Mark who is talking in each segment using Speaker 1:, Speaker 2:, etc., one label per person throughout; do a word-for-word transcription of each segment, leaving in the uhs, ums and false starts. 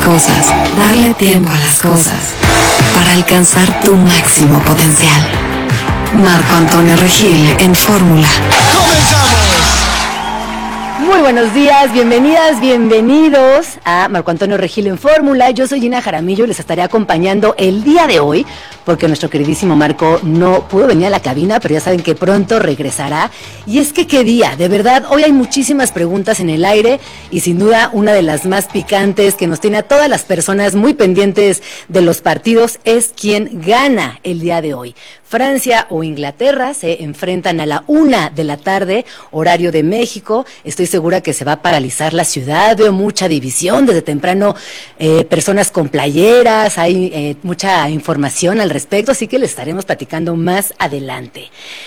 Speaker 1: cosas, darle tiempo a las cosas, para alcanzar tu máximo potencial. Marco Antonio Regil en Fórmula.
Speaker 2: ¡Comenzamos!
Speaker 3: Muy buenos días, bienvenidas, bienvenidos a Marco Antonio Regil en Fórmula. Yo soy Gina Jaramillo y les estaré acompañando el día de hoy, porque nuestro queridísimo Marco no pudo venir a la cabina, pero ya saben que pronto regresará. Y es que qué día, de verdad, hoy hay muchísimas preguntas en el aire y sin duda una de las más picantes que nos tiene a todas las personas muy pendientes de los partidos es quién gana el día de hoy. Francia o Inglaterra se enfrentan a la una de la tarde, horario de México. Estoy segura que se va a paralizar la ciudad, veo mucha división desde temprano, eh, personas con playeras, hay eh, mucha información al respecto, así que les estaremos platicando más adelante.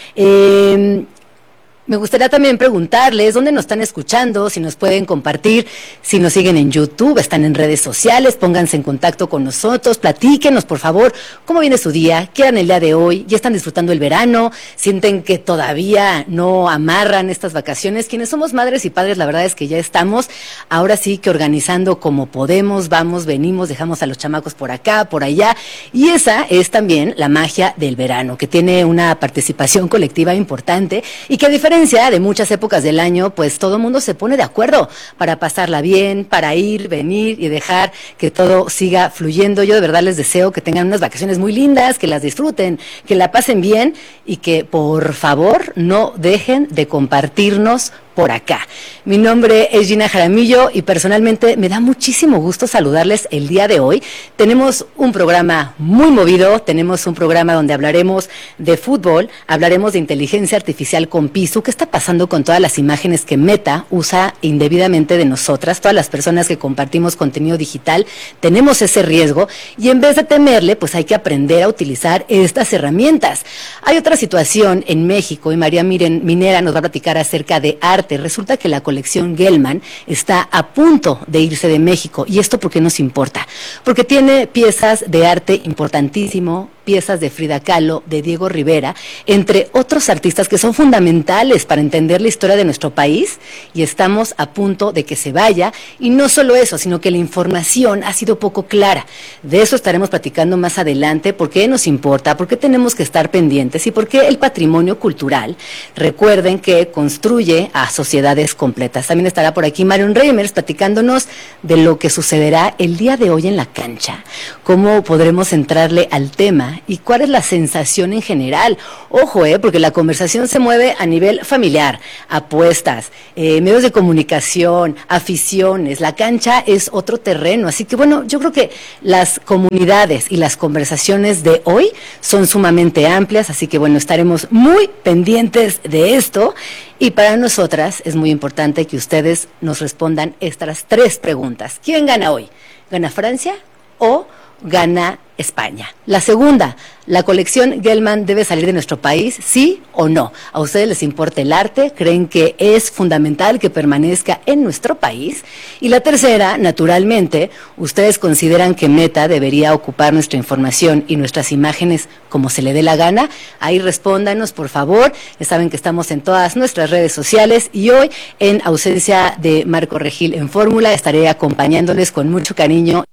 Speaker 3: Eh, Me gustaría también preguntarles dónde nos están escuchando, si nos pueden compartir, si nos siguen en YouTube, están en redes sociales, pónganse en contacto con nosotros, platíquenos por favor cómo viene su día, qué harán el día de hoy, ya están disfrutando el verano, sienten que todavía no amarran estas vacaciones. Quienes somos madres y padres, la verdad es que ya estamos, ahora sí que organizando como podemos, vamos, venimos, dejamos a los chamacos por acá, por allá, y esa es también la magia del verano, que tiene una participación colectiva importante y que a diferencia de muchas épocas del año, pues todo el mundo se pone de acuerdo para pasarla bien, para ir, venir y dejar que todo siga fluyendo. Yo de verdad les deseo que tengan unas vacaciones muy lindas, que las disfruten, que la pasen bien y que por favor no dejen de compartirnos por acá. Mi nombre es Gina Jaramillo y personalmente me da muchísimo gusto saludarles el día de hoy. Tenemos un programa muy movido, tenemos un programa donde hablaremos de fútbol, hablaremos de inteligencia artificial con Pisu, qué está pasando con todas las imágenes que Meta usa indebidamente de nosotras, todas las personas que compartimos contenido digital, tenemos ese riesgo y en vez de temerle, pues hay que aprender a utilizar estas herramientas. Hay otra situación en México y María Miren, Minera nos va a platicar acerca de arte. Resulta que la colección Gelman está a punto de irse de México. ¿Y esto por qué nos importa? Porque tiene piezas de arte importantísimo, piezas de Frida Kahlo, de Diego Rivera, entre otros artistas que son fundamentales para entender la historia de nuestro país, y estamos a punto de que se vaya, y no solo eso, sino que la información ha sido poco clara. De eso estaremos platicando más adelante, por qué nos importa, por qué tenemos que estar pendientes, y por qué el patrimonio cultural, recuerden que construye a sociedades completas. También estará por aquí Marion Reimers platicándonos de lo que sucederá el día de hoy en la cancha, cómo podremos entrarle al tema, y cuál es la sensación en general. Ojo, eh, porque la conversación se mueve a nivel familiar, apuestas, eh, medios de comunicación, aficiones. La cancha es otro terreno, así que bueno, yo creo que las comunidades y las conversaciones de hoy son sumamente amplias, así que bueno, estaremos muy pendientes de esto, y para nosotras es muy importante que ustedes nos respondan estas tres preguntas. ¿Quién gana hoy? ¿Gana Francia o gana España? La segunda, ¿la colección Gelman debe salir de nuestro país, sí o no? ¿A ustedes les importa el arte? ¿Creen que es fundamental que permanezca en nuestro país? Y la tercera, naturalmente, ¿ustedes consideran que Meta debería ocupar nuestra información y nuestras imágenes como se le dé la gana? Ahí respóndanos, por favor. Ya saben que estamos en todas nuestras redes sociales y hoy, en ausencia de Marco Regil en Fórmula, estaré acompañándoles con mucho cariño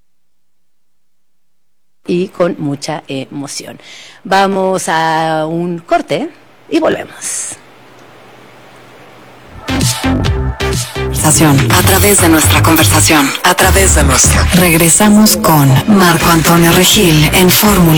Speaker 3: y con mucha emoción. Vamos a un corte y volvemos.
Speaker 1: A través de nuestra conversación, a través de nuestra. Regresamos con Marco Antonio Regil en Fórmula.